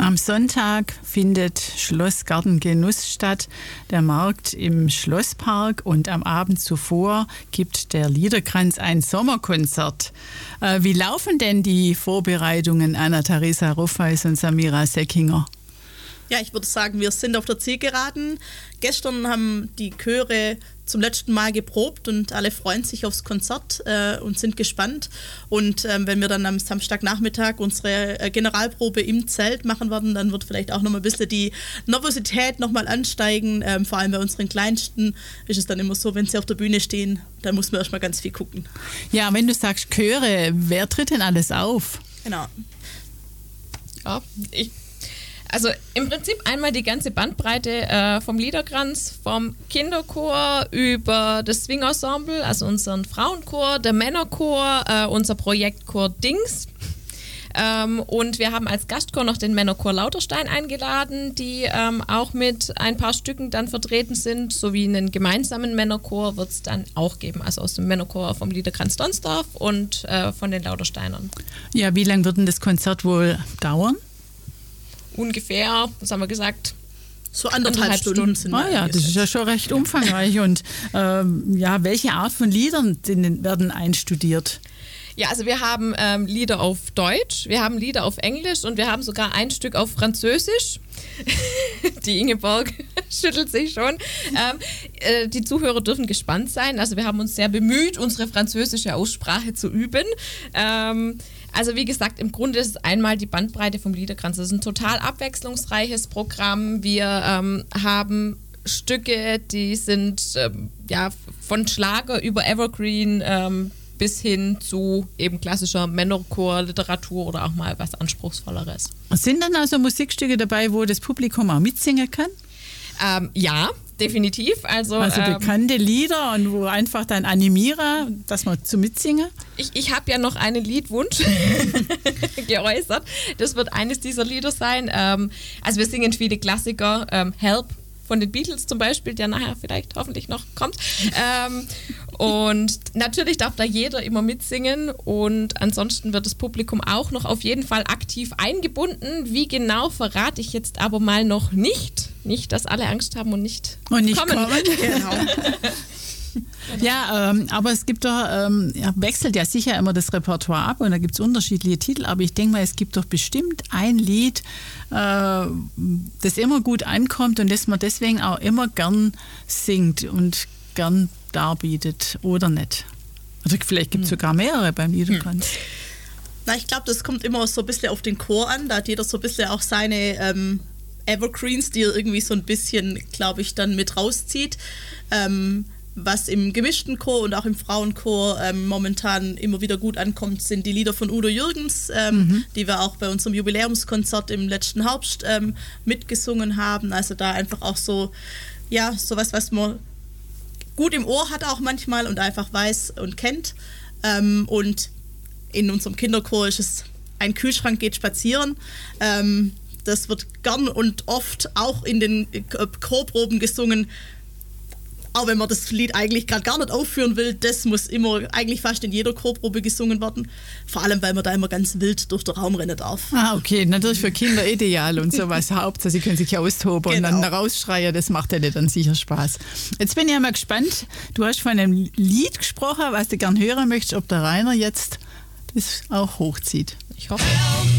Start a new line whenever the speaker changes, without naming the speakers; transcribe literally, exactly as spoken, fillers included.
Am Sonntag findet Schlossgartengenuss statt, der Markt im Schlosspark, und am Abend zuvor gibt der Liederkranz ein Sommerkonzert. Äh, wie laufen denn die Vorbereitungen, Anna-Theresa Ruffeis und Samira Seckinger?
Ja, ich würde sagen, wir sind auf der Zielgeraden. Gestern haben die Chöre zum letzten Mal geprobt und alle freuen sich aufs Konzert äh, und sind gespannt. Und ähm, wenn wir dann am Samstagnachmittag unsere äh, Generalprobe im Zelt machen werden, dann wird vielleicht auch noch mal ein bisschen die Nervosität noch mal ansteigen. Ähm, vor allem bei unseren Kleinsten ist es dann immer so, wenn sie auf der Bühne stehen, dann muss man erstmal ganz viel gucken.
Ja, wenn du sagst Chöre, wer tritt denn alles auf?
Genau.
Ja, ich Also im Prinzip einmal die ganze Bandbreite äh, vom Liederkranz, vom Kinderchor über das Swing-Ensemble, also unseren Frauenchor, der Männerchor, äh, unser Projektchor Dings. Ähm, und wir haben als Gastchor noch den Männerchor Lauterstein eingeladen, die ähm, auch mit ein paar Stücken dann vertreten sind, sowie einen gemeinsamen Männerchor wird es dann auch geben, also aus dem Männerchor vom Liederkranz Donsdorf und äh, von den Lautersteinern.
Ja, wie lange wird denn das Konzert wohl dauern?
Ungefähr, was haben wir gesagt?
So anderthalb, anderthalb Stunden, Stunden sind
Ah ja, das ist ja schon recht umfangreich. Und ähm, ja, welche Art von Liedern werden einstudiert?
Ja, also wir haben ähm, Lieder auf Deutsch, wir haben Lieder auf Englisch und wir haben sogar ein Stück auf Französisch. Die Ingeborg schüttelt sich schon. Ähm, äh, die Zuhörer dürfen gespannt sein. Also wir haben uns sehr bemüht, unsere französische Aussprache zu üben. Ähm, Also wie gesagt, im Grunde ist es einmal die Bandbreite vom Liederkranz. Das ist ein total abwechslungsreiches Programm. Wir ähm, haben Stücke, die sind ähm, ja, von Schlager über Evergreen ähm, bis hin zu eben klassischer Männerchor, Literatur oder auch mal was Anspruchsvolleres.
Sind dann also Musikstücke dabei, wo das Publikum auch mitsingen kann?
Ähm, ja, definitiv. Also,
also
ähm,
bekannte Lieder und wo einfach dann animiere, dass man zu mitsingen?
Ich, ich habe ja noch einen Liedwunsch geäußert. Das wird eines dieser Lieder sein. Ähm, also wir singen viele Klassiker. Ähm, Help von den Beatles zum Beispiel, der nachher vielleicht hoffentlich noch kommt. Ähm, und natürlich darf da jeder immer mitsingen. Und ansonsten wird das Publikum auch noch auf jeden Fall aktiv eingebunden. Wie genau, verrate ich jetzt aber mal noch nicht. Nicht, dass alle Angst haben und nicht,
und nicht
kommen.
kommen. Genau. Ja, ähm, aber es gibt doch, ähm, ja, wechselt ja sicher immer das Repertoire ab und da gibt es unterschiedliche Titel, aber ich denke mal, es gibt doch bestimmt ein Lied, äh, das immer gut ankommt und das man deswegen auch immer gern singt und gern darbietet, oder nicht? Also vielleicht gibt es hm. sogar mehrere beim Liederkranz. Hm.
Na, ich glaube, das kommt immer so ein bisschen auf den Chor an, da hat jeder so ein bisschen auch seine ähm, Evergreens, die er irgendwie so ein bisschen, glaube ich, dann mit rauszieht. Ähm, Was im gemischten Chor und auch im Frauenchor ähm, momentan immer wieder gut ankommt, sind die Lieder von Udo Jürgens, ähm, mhm. die wir auch bei unserem Jubiläumskonzert im letzten Herbst ähm, mitgesungen haben. Also da einfach auch so, ja, sowas, was man gut im Ohr hat auch manchmal und einfach weiß und kennt. Ähm, und in unserem Kinderchor ist es Ein Kühlschrank geht spazieren. Ähm, das wird gern und oft auch in den Chorproben gesungen. Auch wenn man das Lied eigentlich gerade gar nicht aufführen will, das muss immer eigentlich fast in jeder Chorprobe gesungen werden. Vor allem, weil man da immer ganz wild durch den Raum rennen darf.
Ah, okay. Natürlich für Kinder ideal und sowas. Hauptsache, sie können sich austoben genau. und dann rausschreien. Das macht ja dann sicher Spaß. Jetzt bin ich ja mal gespannt. Du hast von einem Lied gesprochen, was du gern hören möchtest, ob der Rainer jetzt das auch hochzieht.
Ich hoffe.